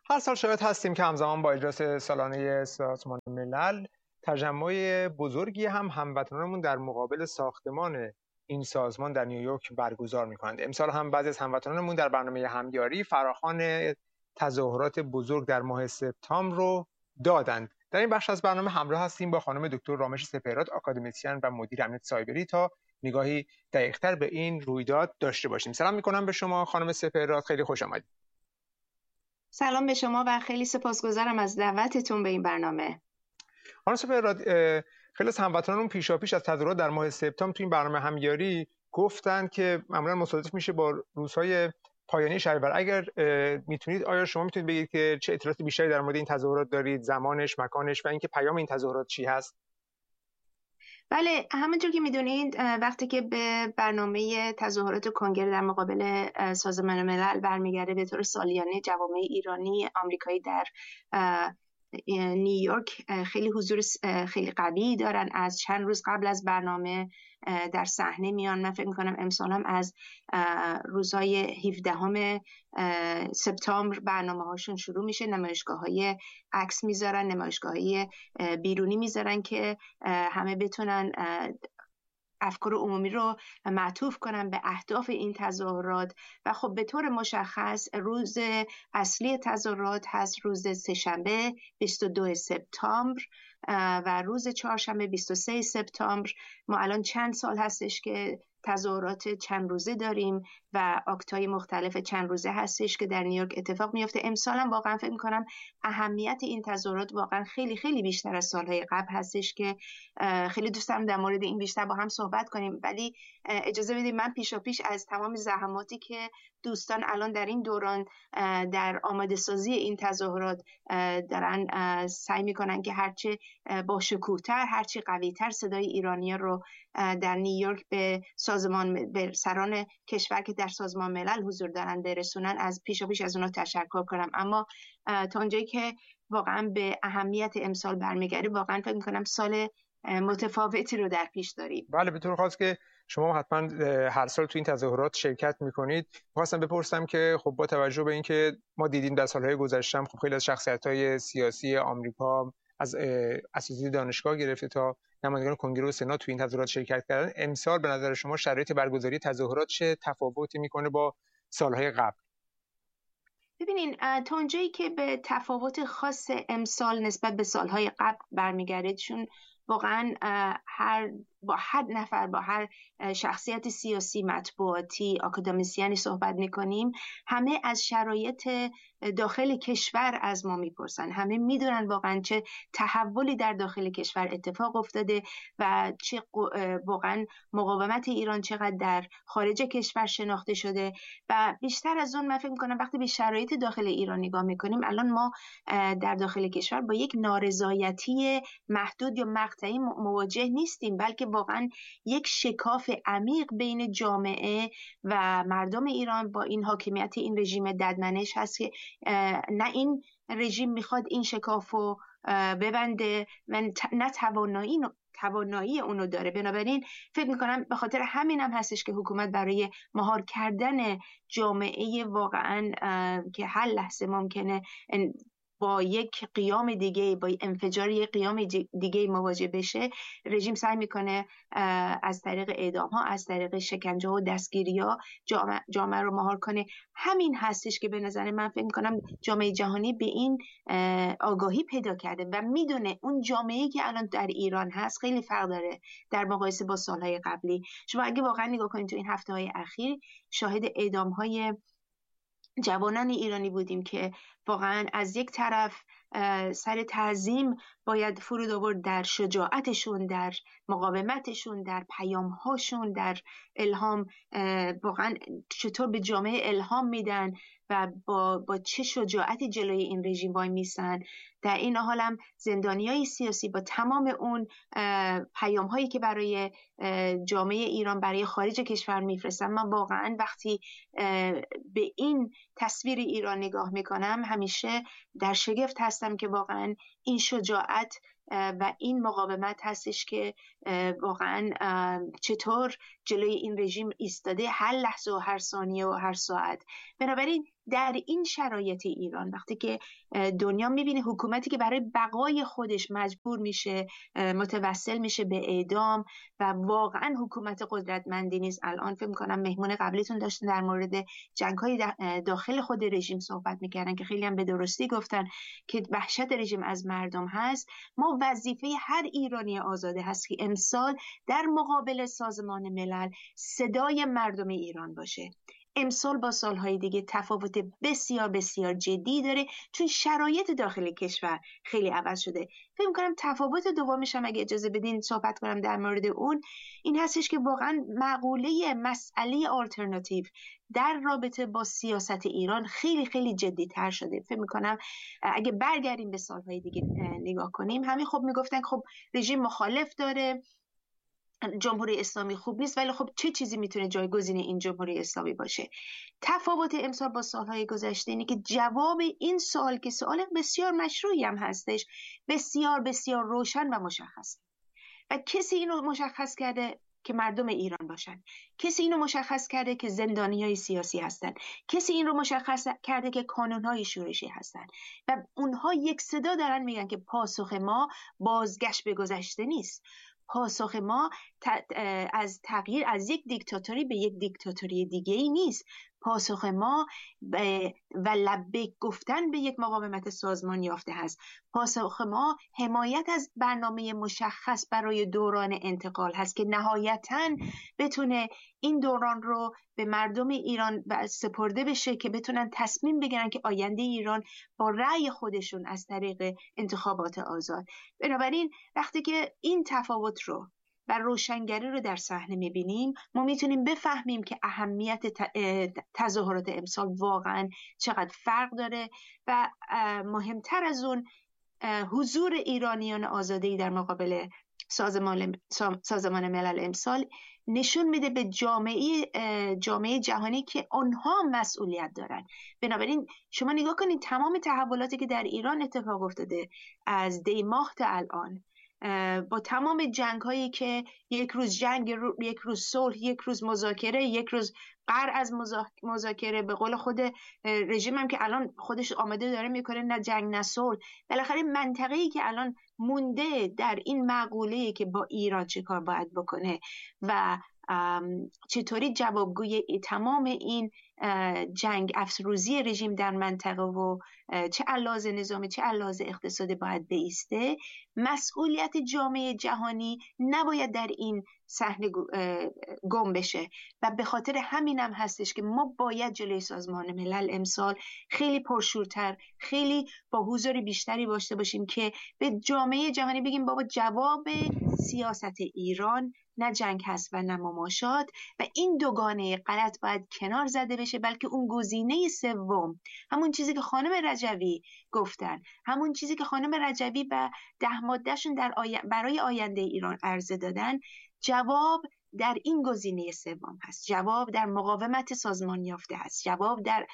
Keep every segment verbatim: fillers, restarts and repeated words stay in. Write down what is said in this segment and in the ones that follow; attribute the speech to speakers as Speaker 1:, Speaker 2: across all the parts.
Speaker 1: هر سال شاهد هستیم که همزمان با اجلاس سالانه سازمان ملل تجمع بزرگی هم هموطنانمون در مقابل ساختمان این سازمان در نیویورک برگزار می‌کنند. امسال هم بعضی از هموطنانمون در برنامه همیاری فراخوان تظاهرات بزرگ در ماه سپتامبر رو دادند. در این بخش از برنامه همراه هستیم با خانم دکتر رامش سپهراد، آکادمیسین و مدیر امنیت سایبری، تا نگاهی دقیق‌تر به این رویداد داشته باشیم. سلام می‌کنم به شما خانم سپهراد، خیلی خوش آمدید.
Speaker 2: سلام به شما و خیلی سپاسگزارم از دعوتتون به این برنامه.
Speaker 1: خانم سپهراد، خیلی از هموطنانمون پیشاپیش از تظاهرات در ماه سپتامبر تو این برنامه همیاری گفتن که معمولا مصادف میشه با روزهای پایانی شهریور. اگر میتونید، آیا شما میتونید بگید که چه اطلاعات بیشتری در مورد این تظاهرات دارید، زمانش، مکانش و اینکه پیام این تظاهرات چی هست؟
Speaker 2: بله، همونطور که میدونید وقتی که به برنامه تظاهرات کنگره در مقابل سازمان ملل برمیگرده، به طور سالیانه جوامع ایرانی آمریکایی در نیویورک خیلی حضور خیلی قوی دارن. از چند روز قبل از برنامه در صحنه میان. من فکر میکنم امسال هم از روزهای هفدهم سپتامبر برنامه هاشون شروع میشه. نمایشگاه های عکس میذارن، نمایشگاه های بیرونی میذارن که همه بتونن افکار عمومی رو معطوف کنن به اهداف این تظاهرات. و خب به طور مشخص روز اصلی تظاهرات هست روز سه‌شنبه بیست و دوم سپتامبر و روز چهارشنبه بیست و سوم سپتامبر. ما الان چند سال هستش که تظاهرات چند روزه داریم و آکتای مختلف چند روزه هستش که در نیویورک اتفاق میفته. امسال هم واقعا فکر میکنم اهمیت این تظاهرات واقعا خیلی خیلی بیشتر از سالهای قبل هستش که خیلی دوست دارم در مورد این بیشتر با هم صحبت کنیم. ولی اجازه بدید من پیشا پیش از تمام زحماتی که دوستان الان در این دوران در آماده سازی این تظاهرات دارن سعی میکنن که هرچه با شکوه‌تر، هرچی قوی‌تر صدای ایرانی‌ها رو در نیویورک به سازمان به سران کشور که در سازمان ملل حضور دارن برسونن، از پیشا پیش از اونا تشکر کنم. اما تا اونجایی که واقعا به اهمیت امسال برمیگرده، واقعا فکر میکنم سال متفاوتی رو در پیش داریم.
Speaker 1: بله، به طور خاص که شما حتما هر سال تو این تظاهرات شرکت میکنید، خواستم بپرسم که خب با توجه به اینکه ما دیدیم در سالهای گذشته خب خیلی از شخصیت‌های سیاسی آمریکا از اساتید دانشگاه گرفته تا نمایندگان کنگره و سنا تو این تظاهرات شرکت کردن، امسال به نظر شما شرایط برگزاری تظاهرات چه تفاوتی میکنه با سالهای قبل؟
Speaker 2: ببینین، تا اونجایی که به تفاوت خاص امسال نسبت به سالهای قبل برمیگرده، چون واقعا هر با هر نفر، با هر شخصیت سیاسی، مطبوعاتی، آکادمیسیانی صحبت میکنیم، همه از شرایط داخل کشور از ما میپرسن. همه میدونن واقعا چه تحولی در داخل کشور اتفاق افتاده و چه واقعا مقاومت ایران چقدر در خارج کشور شناخته شده. و بیشتر از اون من فکر میکنم وقتی به شرایط داخل ایران نگاه میکنیم، الان ما در داخل کشور با یک نارضایتی محدود یا مقطعی مواجه نیستیم، بلکه واقعا یک شکاف عمیق بین جامعه و مردم ایران با این حاکمیت این رژیم ددمنش هست که نه این رژیم میخواد این شکاف رو ببنده و نه توانایی توانایی اونو داره. بنابراین فکر میکنم به خاطر همین هم هستش که حکومت برای مهار کردن جامعه واقعا که هر لحظه ممکنه با یک قیام دیگه، با انفجار یک قیام دیگه مواجه بشه، رژیم سعی میکنه از طریق اعدام ها، از طریق شکنجه و دستگیری ها جامعه, جامعه رو مهار کنه. همین هستش که به نظر من فکر میکنم جامعه جهانی به این آگاهی پیدا کرده و میدونه اون جامعه‌ای که الان در ایران هست خیلی فرق داره در مقایسه با سالهای قبلی. شما اگه واقعا نگاه کنید تو این هفته های اخیر شاهد اعدام های جوانان ایرانی بودیم که واقعا از یک طرف سر تعظیم باید فرود آورد در شجاعتشون، در مقاومتشون، در پیامهاشون، در الهام، واقعا چطور به جامعه الهام میدن و با, با چه شجاعتی جلوی این رژیم وای میسن. در این حال هم زندانیای سیاسی با تمام اون پیام هایی که برای جامعه ایران، برای خارج کشور میفرستن، من واقعا وقتی به این تصویر ایران نگاه میکنم همیشه در شگفت هستم که واقعا این شجاعت و این مقاومت هستش که واقعا چطور جلوی این رژیم ایستاده هر لحظه و هر ثانیه و هر ساعت. بنابراین در این شرایط ایران وقتی که دنیا میبینه حکومتی که برای بقای خودش مجبور میشه متوسل میشه به اعدام و واقعا حکومت قدرتمندی نیست. الان فکر میکنم مهمون قبلیتون داشتن در مورد جنگ‌های داخل خود رژیم صحبت میکردن که خیلی هم به درستی گفتن که وحشت رژیم از مردم هست. ما وظیفه هر ایرانی آزاده هست که امسال در مقابل سازمان ملل صدای مردم ایران باشه. امسال با سالهای دیگه تفاوت بسیار بسیار جدی داره چون شرایط داخل کشور خیلی عوض شده. فکر می‌کنم تفاوت دومش هم اگه اجازه بدین صحبت کنم در مورد اون این هستش که واقعا مقوله مسئله آلترناتیو در رابطه با سیاست ایران خیلی خیلی جدی تر شده. فکر می‌کنم اگه برگردیم به سالهای دیگه نگاه کنیم همین خب میگفتن خب رژیم مخالف داره، جمهوری اسلامی خوب نیست، ولی خب چه چیزی میتونه جایگزین این جمهوری اسلامی باشه؟ تفاوت امسال با سالهای گذشته اینه که جواب این سوال که سوال بسیار مشروعی هم هستش بسیار بسیار روشن و مشخص و کسی اینو مشخص کرده که مردم ایران باشن، کسی اینو مشخص کرده که زندانیای سیاسی هستن، کسی این رو مشخص کرده که کانونهای شورشی هستن و اونها یک صدا دارن میگن که پاسخ ما بازگشت به گذشته نیست، پاسخ ما از تغییر از یک دیکتاتوری به یک دیکتاتوری دیگه ای نیست، پاسخ ما و لبیک گفتن به یک مقاومت سازمان یافته هست، پاسخ ما حمایت از برنامه مشخص برای دوران انتقال هست که نهایتاً بتونه این دوران رو به مردم ایران سپرده بشه که بتونن تصمیم بگیرن که آینده ایران با رأی خودشون از طریق انتخابات آزاد. بنابراین وقتی که این تفاوت رو و روشنگری رو در صحنه میبینیم ما میتونیم بفهمیم که اهمیت تظاهرات امسال واقعا چقدر فرق داره و مهمتر از اون حضور ایرانیان آزادی در مقابل سازمان سازمان ملل امسال نشون میده به جامعه جامعه جهانی که آنها مسئولیت دارن. بنابراین شما نگاه کنید تمام تحولاتی که در ایران اتفاق افتاده از دی ماه تا الان با تمام جنگ هایی که یک روز جنگ، یک روز صلح، یک روز مذاکره، یک روز قرار از مذاکره، به قول خود رژیم هم که الان خودش آماده داره میکنه نه جنگ نه صلح، بالاخره منطقه‌ای که الان مونده در این مقوله‌ای که با ایران چه کار باید بکنه و چطوری جوابگوی تمام این جنگ افروزی رژیم در منطقه و چه علاوه نظامی چه علاوه اقتصادی باید بایسته، مسئولیت جامعه جهانی نباید در این صحنه گم بشه و به خاطر همین هم هستش که ما باید جلوی سازمان ملل امسال خیلی پرشورتر، خیلی با حضور بیشتری داشته باشیم که به جامعه جهانی بگیم بابا جواب سیاست ایران نه جنگ هست و نه مماشات و این دوگانه غلط باید کنار زده بشه، بلکه اون گزینه سوم، همون چیزی که خانم رجوی گفتن، همون چیزی که خانم رجوی به ده مادهشون در آی... برای آینده ایران عرضه دادن، جواب در این گزینه سوم هست، جواب در مقاومت سازمان یافته هست، جواب در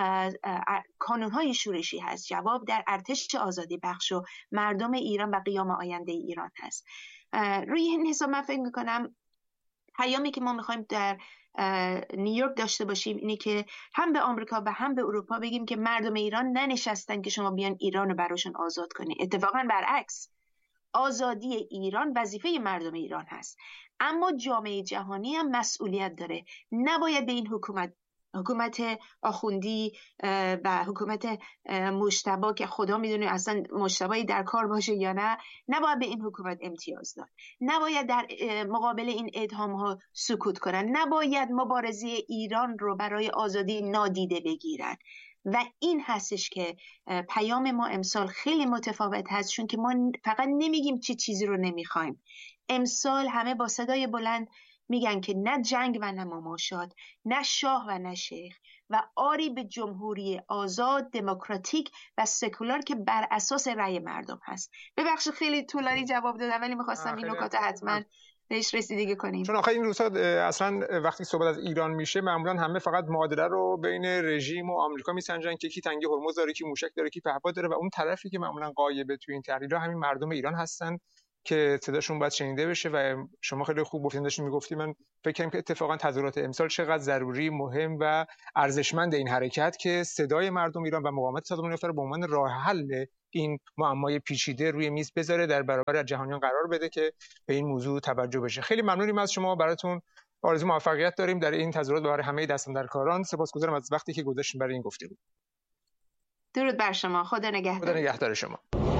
Speaker 2: کانونهای شورشی هست، جواب در ارتش آزادی بخش و مردم ایران و قیام آینده ایران هست. روی این حساب من فکر میکنم پیامی که ما میخوایم در نیویورک داشته باشیم اینی که هم به آمریکا و هم به اروپا بگیم که مردم ایران ننشستن که شما بیان ایران رو براشون آزاد کنید، اتفاقا برعکس، آزادی ایران وظیفه مردم ایران هست، اما جامعه جهانی هم مسئولیت داره، نباید به این حکومت حکومت آخوندی و حکومت مجتبی که خدا میدونه اصلا مجتبی در کار باشه یا نه، نباید به این حکومت امتیاز داد، نباید در مقابل این ادهام ها سکوت کنن، نباید مبارزه ایران رو برای آزادی نادیده بگیرن و این هستش که پیام ما امسال خیلی متفاوت هست، چون که ما فقط نمیگیم چه چیزی رو نمیخوایم، امسال همه با صدای بلند میگن که نه جنگ و نه مماشات، نه شاه و نه شیخ و آری به جمهوری آزاد، دموکراتیک و سکولار که بر اساس رأی مردم هست. ببخشید خیلی طولانی جواب دادم ولی میخواستم این نکات حتما بهش رسیدگی کنیم.
Speaker 1: چون آخه این روزها اصلا وقتی صحبت از ایران میشه معمولا همه فقط معادله رو بین رژیم و آمریکا میسنجن که کی تنگه هرمز داره، کی موشک داره، کی پهپاد داره و اون طرفی که معمولا غایبه توی این تحلیل‌ها همین مردم ایران هستن که صداشون باید شنیده بشه و شما خیلی خوب گفتین، داشتین میگفتید، من فکر کنم که اتفاقا تظاهرات امسال چقدر ضروری، مهم و ارزشمند این حرکت که صدای مردم ایران و مقاومت سازمان یافته رو به عنوان راه حل این معمای پیچیده روی میز بذاره، در برابر جهانیان قرار بده که به این موضوع توجه بشه. خیلی ممنونیم از شما، براتون آرزو موفقیت داریم در این تظاهرات برای همه دستاندرکاران. سپاسگزارم از وقتی که گذاشتین برای این گفتگو.
Speaker 2: درود بر شما. خدا نگهدار.
Speaker 1: خدا نگهدار شما.